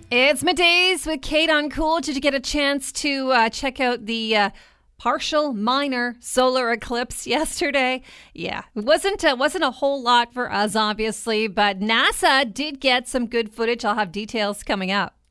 It's middays with Kate on Cool. Did you get a chance to check out the partial minor solar eclipse yesterday? Yeah, it wasn't a whole lot for us, obviously, but NASA did get some good footage. I'll have details coming up.